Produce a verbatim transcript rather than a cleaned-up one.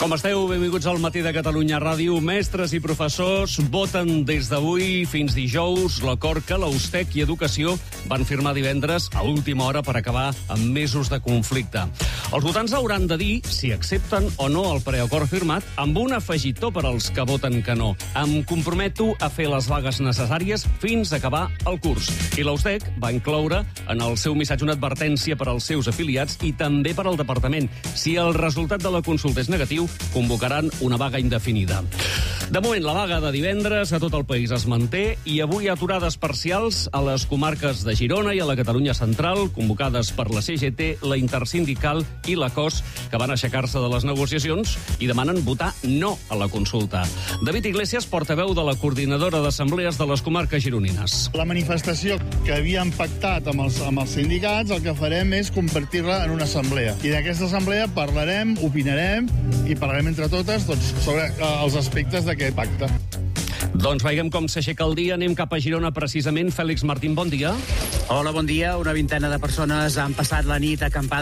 Com esteu? Benvinguts al Matí de Catalunya Ràdio. Mestres i professors voten des d'avui fins dijous l'acord que l'Eustec i Educació van firmar divendres a última hora per acabar amb mesos de conflicte. Els votants hauran de dir si accepten o no el preacord firmat, amb un afegitó per als que voten que no. Em comprometo a fer les vagues necessàries fins a acabar el curs. I l'Eustec va incloure en el seu missatge una advertència per als seus afiliats i també per al departament. Si el resultat de la consulta és negatiu, convocaran una vaga indefinida. De moment, la vaga de divendres a tot el país es manté i avui aturades parcials a les comarques de Girona i a la Catalunya Central, convocades per la C G T, la Intersindical i la C O S, que van aixecar-se de les negociacions i demanen votar no a la consulta. David Iglesias, portaveu de la coordinadora d'assemblees de les comarques gironines. La manifestació que havíem pactat amb els, amb els sindicats, el que farem és convertir-la en una assemblea. I d'aquesta assemblea parlarem, opinarem i parlarem entre totes doncs, sobre eh, els aspectes d'aquest pacte. Doncs veiem com s'aixeca el dia. Anem cap a Girona, precisament. Fèlix Martín, bon dia. Hola, bon dia. Una vintena de persones han passat la nit acampada